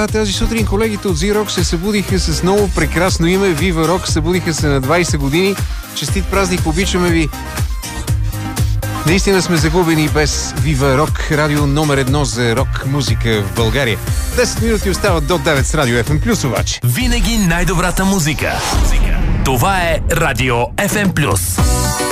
Да, тази сутрин колегите от Z-Rock се събудиха с много прекрасно име. Viva Rock, събудиха се на 20 години. Честит празник, обичаме ви. Наистина сме загубени без Viva Rock, радио номер 1 за рок музика в България. 10 минути остават до 9 с Радио FM+, обаче. Винаги най-добрата музика. Това е Радио FM+.